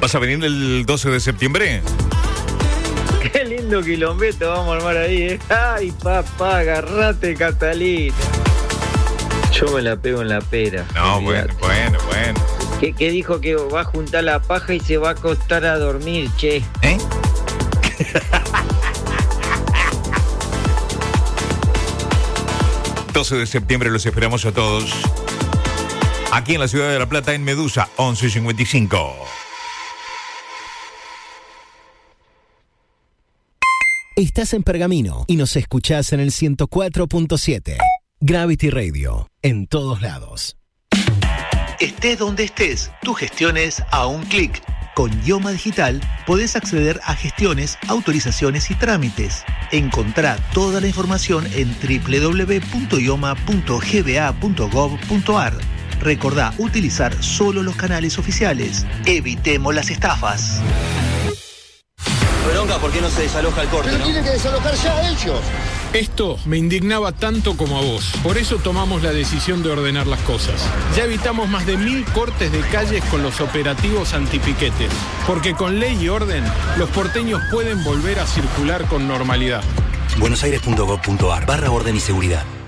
¿Vas a venir el 12 de septiembre? Qué lindo quilombeto vamos a armar ahí, ¿eh? Ay, papá, agarrate, Catalina. Yo me la pego en la pera. No, bueno. ¿Qué dijo que va a juntar la paja y se va a acostar a dormir, che? ¿Eh? 12 de septiembre los esperamos a todos. Aquí en la ciudad de La Plata, en Medusa, 11:55. Estás en Pergamino y nos escuchás en el 104.7. Gravity Radio, en todos lados. Estés donde estés, tu gestión es a un clic. Con Ioma Digital podés acceder a gestiones, autorizaciones y trámites. Encontrá toda la información en www.ioma.gba.gov.ar. Recordá utilizar solo los canales oficiales. Evitemos las estafas. Bronca, ¿por qué no se desaloja el corte? Pero tienen que desalojar ya ellos. Esto me indignaba tanto como a vos. Por eso tomamos la decisión de ordenar las cosas. Ya evitamos más de 1000 cortes de calles con los operativos antipiquetes. Porque con ley y orden, los porteños pueden volver a circular con normalidad. buenosaires.gov.ar/orden y seguridad.